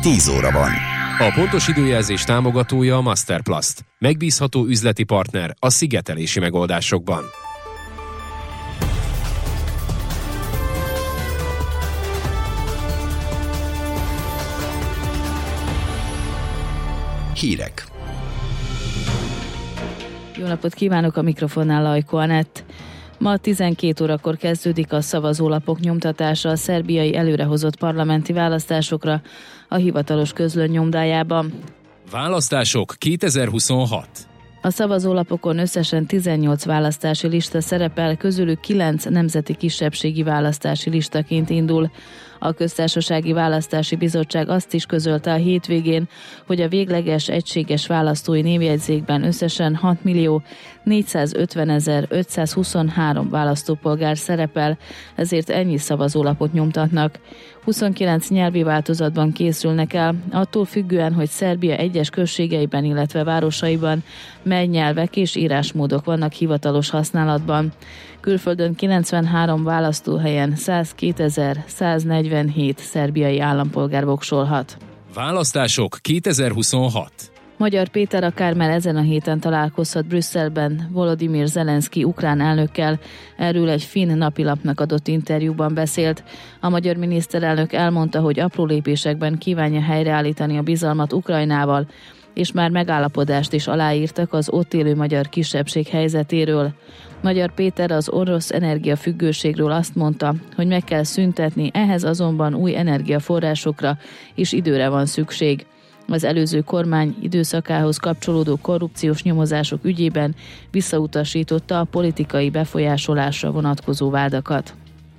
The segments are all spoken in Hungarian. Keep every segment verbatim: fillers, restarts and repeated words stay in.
tíz óra van. A pontos időjelzés támogatója a Masterplast. Megbízható üzleti partner a szigetelési megoldásokban. Hírek. Jó napot kívánok, a mikrofonnál Lajko Anett. Ma tizenkét órakor kezdődik a szavazólapok nyomtatása a szerbiai előrehozott parlamenti választásokra a hivatalos közlöny nyomdájában. Választások kétezer-huszonhat. A szavazólapokon összesen tizennyolc választási lista szerepel, közülük kilenc nemzeti kisebbségi választási listaként indul. A Köztársasági Választási Bizottság azt is közölte a hétvégén, hogy a végleges egységes választói névjegyzékben összesen hat millió négyszázötvenezer-ötszázhuszonhárom választópolgár szerepel, ezért ennyi szavazólapot nyomtatnak. huszonkilenc nyelvi változatban készülnek el, attól függően, hogy Szerbia egyes községeiben, illetve városaiban mely nyelvek és írásmódok vannak hivatalos használatban. Külföldön kilencvenhárom választóhelyen százkétezer-száznegyvenhét szerbiai állampolgár voksolhat. Választások kétezer-huszonhat. Magyar Péter akár már ezen a héten találkozhat Brüsszelben Volodymyr Zelenszky ukrán elnökkel, erről egy finn napilapnak adott interjúban beszélt. A magyar miniszterelnök elmondta, hogy apró lépésekben kívánja helyreállítani a bizalmat Ukrajnával, és már megállapodást is aláírtak az ott élő magyar kisebbség helyzetéről. Magyar Péter az orosz energiafüggőségről azt mondta, hogy meg kell szüntetni, ehhez azonban új energiaforrásokra és időre van szükség. Az előző kormány időszakához kapcsolódó korrupciós nyomozások ügyében visszautasította a politikai befolyásolásra vonatkozó vádakat.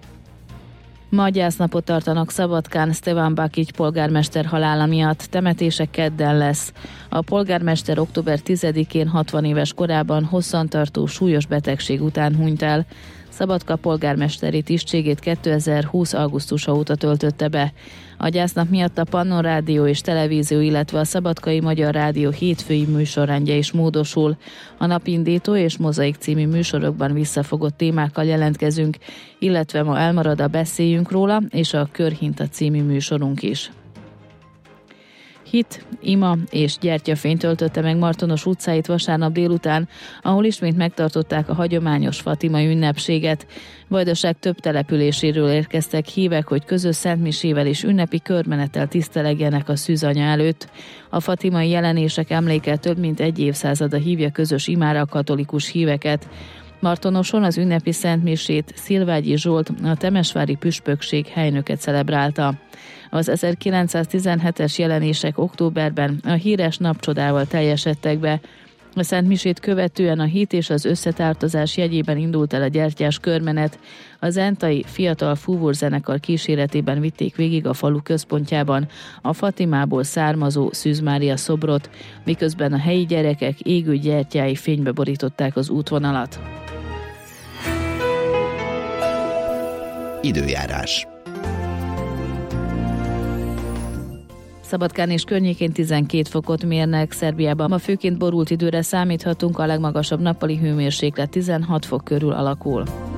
Ma gyásznapot tartanak Szabadkán Stevan Bakic polgármester halála miatt, temetése kedden lesz. A polgármester október tizedikén hatvan éves korában hosszantartó súlyos betegség után hunyt el. Szabadka polgármesteri tisztségét kétezer-húsz augusztusa óta töltötte be. A gyásznap miatt a Pannon Rádió és Televízió, illetve a Szabadkai Magyar Rádió hétfői műsorrendje is módosul. A Napindító és Mozaik című műsorokban visszafogott témákkal jelentkezünk, illetve ma elmarad a Beszéljünk róla és a Körhinta című műsorunk is. Hit, ima és gyertyafény töltötte meg Martonos utcáit vasárnap délután, ahol ismét megtartották a hagyományos fatimai ünnepséget. Vajdaság több településéről érkeztek hívek, hogy közös szentmisével és ünnepi körmenettel tisztelegjenek a szűzanya előtt. A fatimai jelenések emléke több mint egy évszázada hívja közös imára a katolikus híveket. Martonoson az ünnepi szentmisét Szilvágyi Zsolt, a temesvári püspökség helynöke celebrálta. Az ezerkilencszáztizenhetes jelenések októberben a híres napcsodával teljesedtek be. A szentmisét követően a hit és az összetártozás jegyében indult el a gyertyás körmenet. A zentai fiatal fúvózenekar kíséretében vitték végig a falu központjában a Fatimából származó Szűz Mária szobrot, miközben a helyi gyerekek égő gyertyái fénybe borították az útvonalat. Időjárás. Szabadkán és környékén tizenkét fokot mérnek, Szerbiában ma főként borult időre számíthatunk, a legmagasabb nappali hőmérséklet tizenhat fok körül alakul.